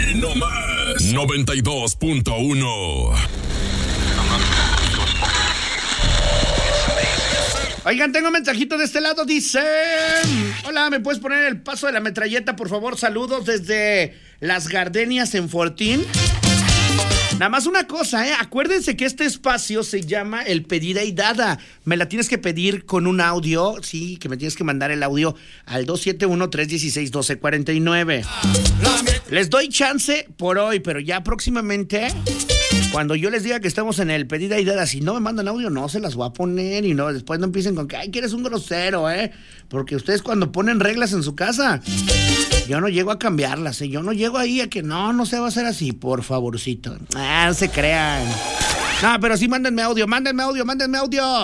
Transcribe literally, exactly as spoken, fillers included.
Aquí nomás, noventa y dos punto uno. Oigan, tengo un mensajito de este lado, dice: hola, ¿me puedes poner el paso de la metralleta, por favor? Saludos desde Las Gardenias en Fortín. Nada más una cosa, ¿eh? Acuérdense que este espacio se llama el pedida y dada. Me la tienes que pedir con un audio, sí, que me tienes que mandar el audio al dos siete uno, tres uno seis, uno dos cuatro nueve. Les doy chance por hoy, pero ya próximamente, cuando yo les diga que estamos en el pedida y dada, si no me mandan audio, no se las voy a poner y no, después no empiecen con que, ay, que eres un grosero, ¿eh? Porque ustedes cuando ponen reglas en su casa, yo no llego a cambiarlas, ¿eh? Yo no llego ahí a que no, no se va a hacer así, por favorcito. Ah, no se crean. No, pero sí, mándenme audio, mándenme audio, mándenme audio.